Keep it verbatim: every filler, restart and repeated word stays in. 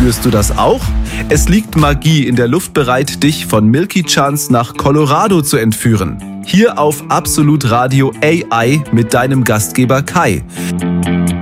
Spürst du das auch? Es liegt Magie in der Luft bereit, dich von Milky Chance nach Colorado zu entführen. Hier auf Absolut Radio A I mit deinem Gastgeber Kai.